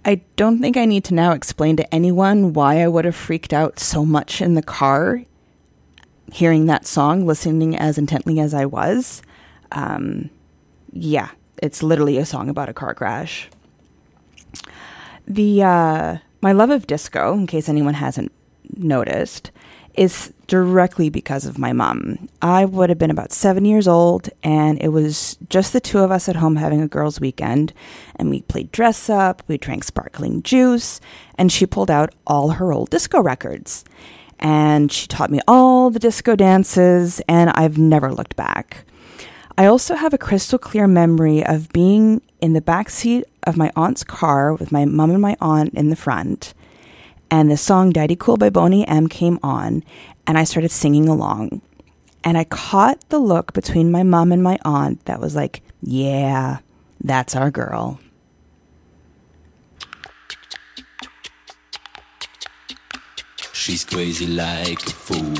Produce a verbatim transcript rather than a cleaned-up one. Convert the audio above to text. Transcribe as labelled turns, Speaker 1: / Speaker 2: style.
Speaker 1: I don't think I need to now explain to anyone why I would have freaked out so much in the car hearing that song, listening as intently as I was. Um, yeah, it's literally a song about a car crash. The uh, my love of disco, in case anyone hasn't noticed, is directly because of my mom. I would have been about seven years old, and it was just the two of us at home having a girls' weekend, and we played dress up, we drank sparkling juice, and she pulled out all her old disco records. And she taught me all the disco dances, and I've never looked back. I also have a crystal clear memory of being in the back seat of my aunt's car with my mom and my aunt in the front, and the song Daddy Cool by Boney M came on, and I started singing along. And I caught the look between my mom and my aunt that was like, yeah, that's our girl.
Speaker 2: She's crazy like a fool.